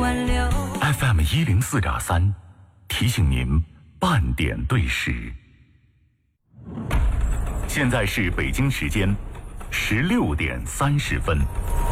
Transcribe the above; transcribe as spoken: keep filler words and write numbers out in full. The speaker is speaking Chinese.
挽留。 F M 一零四点三，提醒您半点对时。现在是北京时间十六点三十分。